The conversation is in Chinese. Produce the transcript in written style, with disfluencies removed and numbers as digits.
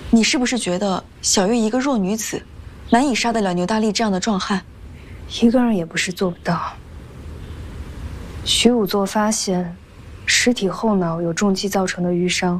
你是不是觉得小月一个弱女子，难以杀得了牛大力这样的壮汉？ 一个人也不是做不到。徐仵作发现，尸体后脑有重击造成的淤伤。